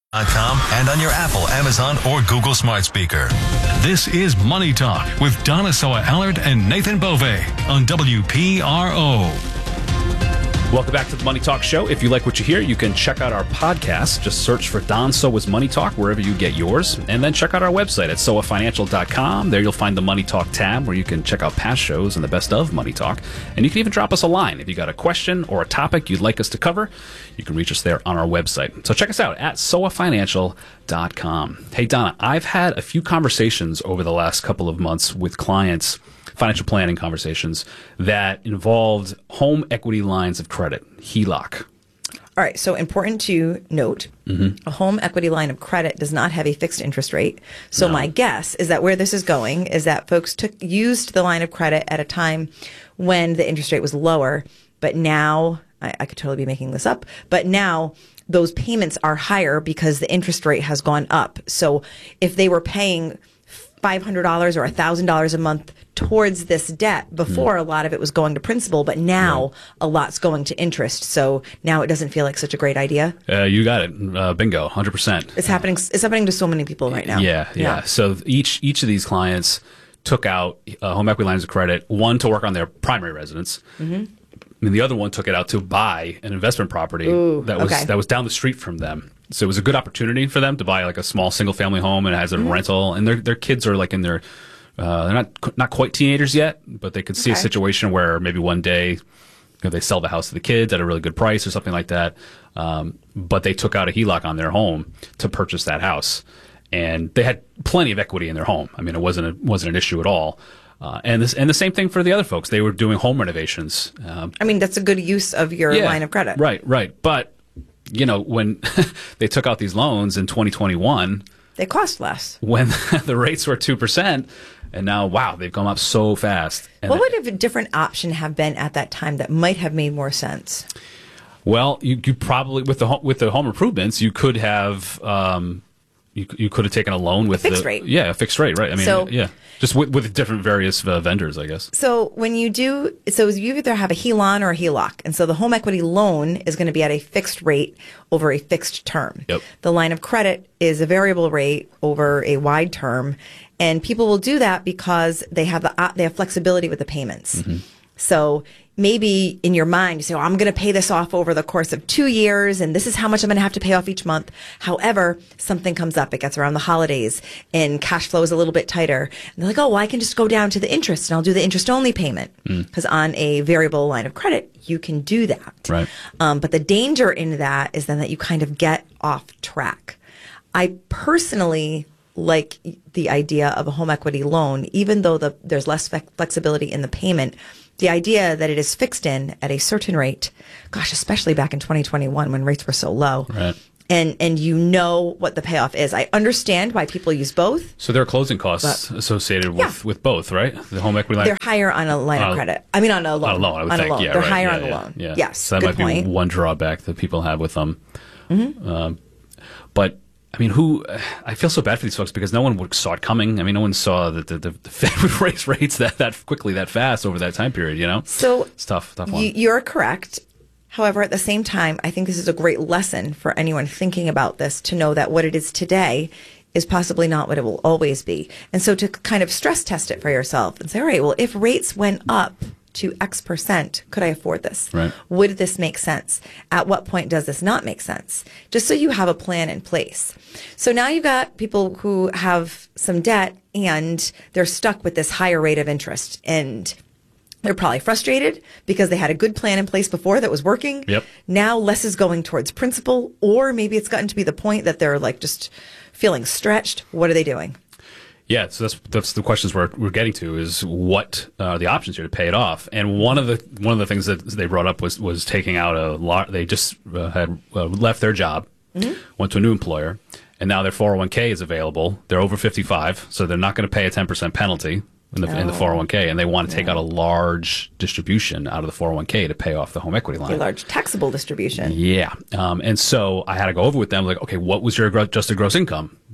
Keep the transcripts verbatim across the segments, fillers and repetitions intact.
dot com and on your Apple, Amazon, or Google smart speaker. This is Money Talk with Donna Soa-Allard and Nathan Bove on W P R O. Welcome back to the Money Talk Show. If you like what you hear, you can check out our podcast. Just search for Don Soa's Money Talk wherever you get yours. And then check out our website at soa financial dot com. There you'll find the Money Talk tab where you can check out past shows and the best of Money Talk. And you can even drop us a line. If you got a question or a topic you'd like us to cover, you can reach us there on our website. So check us out at soa financial dot com. Hey, Donna, I've had a few conversations over the last couple of months with clients, financial planning conversations, that involved home equity lines of credit, H E L O C. All right, so important to note, mm-hmm. a home equity line of credit does not have a fixed interest rate. So no. My guess is that where this is going is that folks took used the line of credit at a time when the interest rate was lower, but now, I, I could totally be making this up, but now those payments are higher because the interest rate has gone up. So if they were paying five hundred dollars or one thousand dollars a month towards this debt, before mm. a lot of it was going to principal, but now yeah. a lot's going to interest. So now it doesn't feel like such a great idea. Uh, you got it. Uh, bingo, one hundred percent. It's happening It's happening to so many people right now. Yeah, yeah. yeah. So each each of these clients took out uh, home equity lines of credit, one to work on their primary residence. Mm-hmm. I mean, the other one took it out to buy an investment property Ooh, that was okay. that was down the street from them. So it was a good opportunity for them to buy like a small single family home, and it has a mm-hmm. rental. And their their kids are like in their uh, they're not not quite teenagers yet, but they could see okay. a situation where maybe one day you know, they sell the house to the kids at a really good price or something like that. Um, but they took out a H E L O C on their home to purchase that house, and they had plenty of equity in their home. I mean, it wasn't a, wasn't an issue at all. Uh, and this and the same thing for the other folks. They were doing home renovations. Um, I mean, that's a good use of your yeah, line of credit. Right, right. But you know, when they took out these loans in twenty twenty-one, they cost less. When the rates were two percent, and now, wow, they've gone up so fast. And what would a different option have been at that time that might have made more sense? Well, you, you probably, with the, with the home improvements, you could have... Um, You, you could have taken a loan with a fixed the, rate. Yeah, a fixed rate, right? I mean, so, yeah, just with, with different various uh, vendors, I guess. So when you do, so you either have a H E L O N or a H E L O C, and so the home equity loan is going to be at a fixed rate over a fixed term. Yep. The line of credit is a variable rate over a wide term, and people will do that because they have the uh, they have flexibility with the payments. Mm-hmm. So maybe in your mind, you say, oh, I'm going to pay this off over the course of two years, and this is how much I'm going to have to pay off each month. However, something comes up. It gets around the holidays, and cash flow is a little bit tighter. And they're like, oh, well, I can just go down to the interest, and I'll do the interest-only payment. Because mm. on a variable line of credit, you can do that. Right. Um, but the danger in that is then that you kind of get off track. I personally like the idea of a home equity loan, even though the, there's less fe- flexibility in the payment. The idea that it is fixed in at a certain rate, gosh, especially back in twenty twenty-one when rates were so low. Right. And and you know what the payoff is. I understand why people use both. So there are closing costs but, associated with, yeah. with both, right? The home equity line. They're higher on a line uh, of credit. I mean, on a loan. On a loan, I would on think. A loan. Yeah, They're right. higher yeah, on the yeah, loan. Yeah. Yes, so that good might point. be one drawback that people have with them. Mm-hmm. Um, but I mean, who? I feel so bad for these folks because no one saw it coming. I mean, no one saw that the, the, the Fed would raise rates that, that quickly, that fast over that time period. You know, so it's tough, tough one. Y- you're correct. However, at the same time, I think this is a great lesson for anyone thinking about this to know that what it is today is possibly not what it will always be. And so to kind of stress test it for yourself and say, all right, well, if rates went up to X percent, could I afford this? Right. Would this make sense? At what point does this not make sense? Just so you have a plan in place. So now you've got people who have some debt and they're stuck with this higher rate of interest, and they're probably frustrated because they had a good plan in place before that was working. Yep. Now less is going towards principal, or maybe it's gotten to be the point that they're like just feeling stretched. What are they doing? Yeah, so that's that's the questions we're we're getting to is what are the options here to pay it off. And one of the one of the things that they brought up was was taking out a lot. They just uh, had uh, left their job, mm-hmm. went to a new employer, and now their four oh one k is available. They're over fifty-five, so they're not going to pay a ten percent penalty in the, oh. in the four oh one k, and they want to take yeah. out a large distribution out of the four oh one k to pay off the home equity line. A large taxable distribution. Yeah. Um, and so I had to go over with them, like, okay, what was your adjusted gross income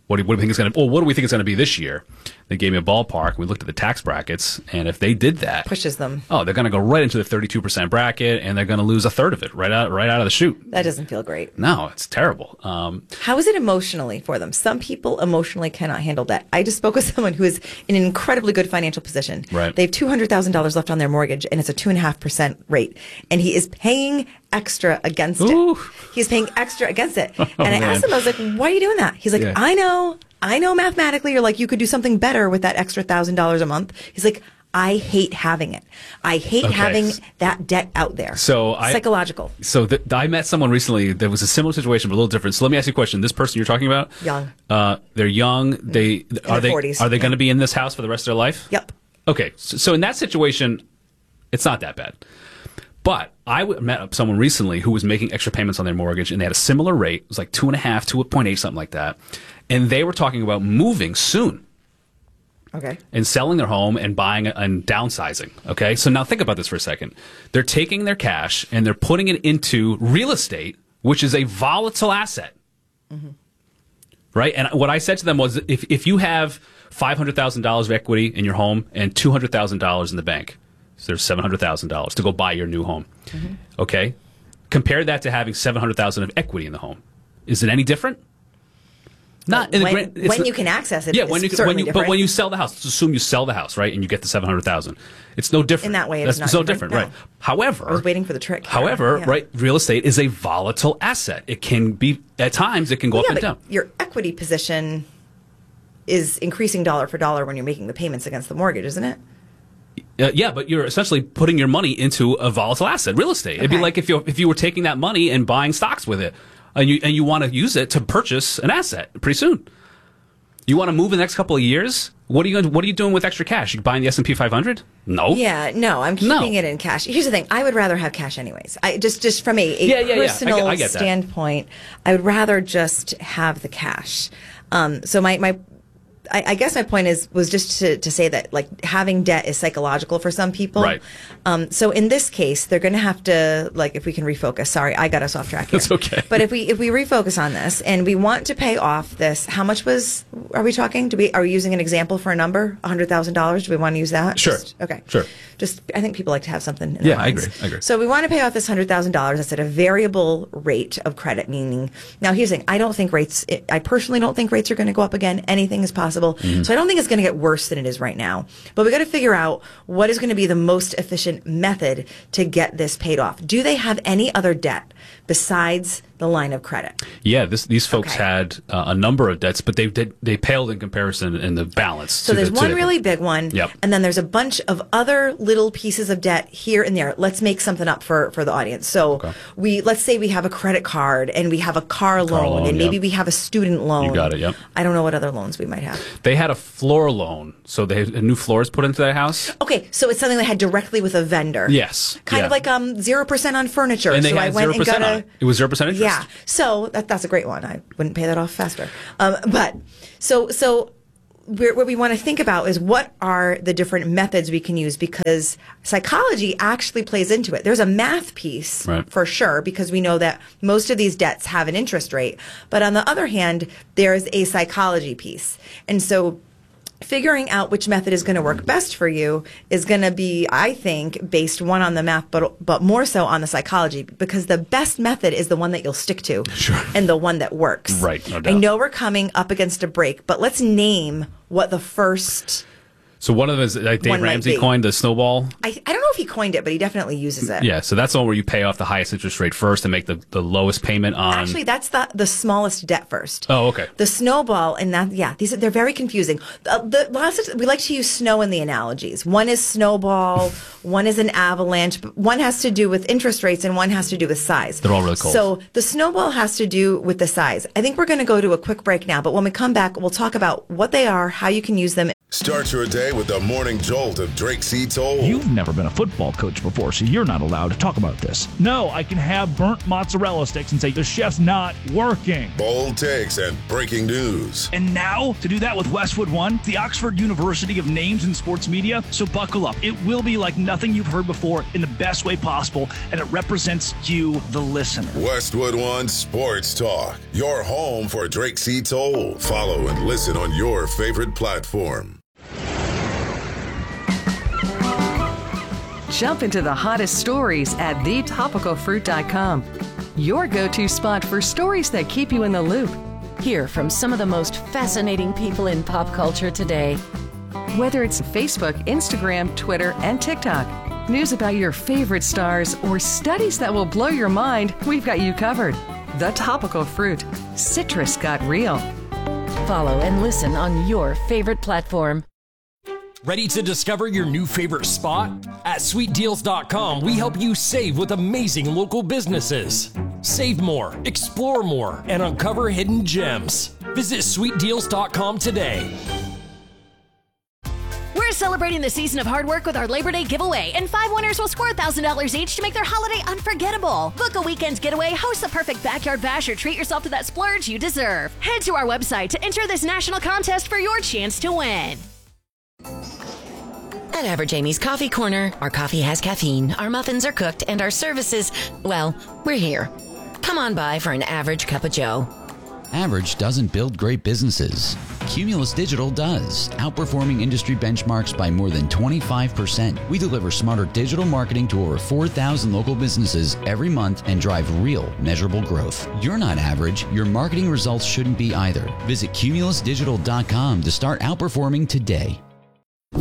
what do, what do we think it's going to? Well, what do we think it's going to be this year? They gave me a ballpark. We looked at the tax brackets, and if they did that, Pushes them. oh, they're going to go right into the thirty-two percent bracket, and they're going to lose a third of it right out right out of the chute. That doesn't feel great. No, it's terrible. Um, How is it emotionally for them? Some people emotionally cannot handle that. I just spoke with someone who is in an incredibly good financial position. Right. They have two hundred thousand dollars left on their mortgage, and it's a two point five percent rate. And he is paying extra against Ooh. it. He's paying extra against it. Oh, and I man. asked him, I was like, why are you doing that? He's like, Yeah. I know. I know mathematically, you're like, you could do something better with that extra one thousand dollars a month. He's like, I hate having it. I hate Okay. having that debt out there. So I- Psychological. So th- I met someone recently that was a similar situation, but a little different. So let me ask you a question. This person you're talking about, Young. uh, they're young. They are their they forties, are they yeah. going to be in this house for the rest of their life? Yep. Okay, so, so in that situation, it's not that bad. But I w- met someone recently who was making extra payments on their mortgage, and they had a similar rate. It was like two and a half, two point eight, something like that. And they were talking about moving soon Okay. and selling their home and buying and downsizing. Okay, so now think about this for a second. They're taking their cash and they're putting it into real estate, which is a volatile asset. Mm-hmm. Right? And what I said to them was, if if you have five hundred thousand dollars of equity in your home and two hundred thousand dollars in the bank, so there's seven hundred thousand dollars to go buy your new home. Mm-hmm. Okay? Compare that to having seven hundred thousand dollars of equity in the home. Is it any different? Not in the when, grand, it's when the- you can access it. yeah, it's when you when certainly you but different. when you sell the house, let's assume you sell the house, right, and you get the seven hundred thousand. It's no different In that way, That's it's not so different, different, no. right? However, I was waiting for the trick. However, Yeah. right, real estate is a volatile asset. It can be at times it can go Well, up yeah, and but down. your equity position is increasing dollar for dollar when you're making the payments against the mortgage, isn't it? Uh, yeah, but you're essentially putting your money into a volatile asset, real estate. It'd be Okay. like if you if you were taking that money and buying stocks with it, and you and you want to use it to purchase an asset pretty soon. You want to move in the next couple of years? What are you going? What are you doing with extra cash? You buying the S and P five hundred? No. Yeah, no, I'm keeping No. it in cash. Here's the thing: I would rather have cash anyways. I just just from a, a Yeah, yeah, yeah. I personal get- I get that. standpoint, I would rather just have the cash. Um, so my my. I, I guess my point is was just to, to say that like having debt is psychological for some people. Right. Um, so in this case, they're going to have to like if we can refocus. Sorry, I got us off track here. That's okay. But if we if we refocus on this and we want to pay off this, how much was are we talking? Do we are we using an example for a number? A hundred thousand dollars? Do we want to use that? Sure. Just- okay. Sure. Just I think people like to have something. In Yeah, their I minds. agree. I agree. So we want to pay off this hundred thousand dollars. That's at a variable rate of credit. Meaning, now here's the thing: I don't think rates. I personally don't think rates are going to go up again. Anything is possible. Mm-hmm. So I don't think it's going to get worse than it is right now. But we got to figure out what is going to be the most efficient method to get this paid off. Do they have any other debt besides the line of credit? Yeah, this, these folks Okay. had uh, a number of debts, but they did they paled in comparison in the balance. So to there's the, to one the- really big one, Yep. and then there's a bunch of other little pieces of debt here and there. Let's make something up for, for the audience. So Okay. we let's say we have a credit card and we have a car loan, loan, and maybe yep. we have a student loan. You got it, yep. I don't know what other loans we might have. They had a floor loan, so they had new floors put into their house. Okay, so it's something they had directly with a vendor. Yes, Kind yeah. of like um zero percent on furniture. And they so I had went zero and percent got on a it. It was zero percent interest. Yeah. So that, that's a great one. I wouldn't pay that off faster. Um, but so so we're, what we want to think about is what are the different methods we can use, because psychology actually plays into it. There's a math piece Right. for sure, because we know that most of these debts have an interest rate. But on the other hand, there's a psychology piece. And so figuring out which method is going to work best for you is going to be, I think, based one on the math, but but more so on the psychology, because the best method is the one that you'll stick to, Sure. and the one that works. Right, no I doubt. know we're coming up against a break, but let's name what the first. So one of them is like Dave One might Ramsey be. coined the snowball. I I don't know if he coined it, but he definitely uses it. Yeah, so that's the one where you pay off the highest interest rate first and make the, the lowest payment on. Actually, that's the the smallest debt first. Oh, okay. The snowball, and that yeah, these are, they're very confusing. Uh, the lots of, we like to use snow in the analogies. One is snowball, one is an avalanche. But one has to do with interest rates, and one has to do with size. They're all really cold. So the snowball has to do with the size. I think we're going to go to a quick break now, but when we come back, we'll talk about what they are, how you can use them. Start your day with the morning jolt of Drake C. Toll. You've never been a football coach before, so you're not allowed to talk about this. No, I can have burnt mozzarella sticks and say the chef's not working. Bold takes and breaking news. And now, to do that with Westwood One, the Oxford University of names in sports media. So buckle up. It will be like nothing you've heard before in the best way possible, and it represents you, the listener. Westwood One Sports Talk, your home for Drake C. Toll. Follow and listen on your favorite platform. Jump into the hottest stories at the topical fruit dot com. Your go-to spot for stories that keep you in the loop. Hear from some of the most fascinating people in pop culture today. Whether it's Facebook, Instagram, Twitter, and TikTok, news about your favorite stars, or studies that will blow your mind, we've got you covered. The Topical Fruit. Citrus got real. Follow and listen on your favorite platform. Ready to discover your new favorite spot? At sweet deals dot com, we help you save with amazing local businesses. Save more, explore more, and uncover hidden gems. Visit sweet deals dot com today. We're celebrating the season of hard work with our Labor Day giveaway, and five winners will score one thousand dollars each to make their holiday unforgettable. Book a weekend's getaway, host the perfect backyard bash, or treat yourself to that splurge you deserve. Head to our website to enter this national contest for your chance to win. At Average Amy's Coffee Corner, our coffee has caffeine, our muffins are cooked, and our services, well, we're here. Come on by for an average cup of joe. Average doesn't build great businesses. Cumulus Digital does, outperforming industry benchmarks by more than twenty-five percent. We deliver smarter digital marketing to over four thousand local businesses every month and drive real, measurable growth. You're not average. Your marketing results shouldn't be either. Visit cumulus digital dot com to start outperforming today.